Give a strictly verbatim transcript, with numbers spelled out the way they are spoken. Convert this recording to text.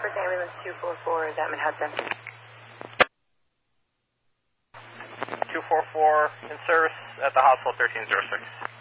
Shepherd's Ambulance two four four is at Manhattan. two four four in service at the hospital thirteen oh six.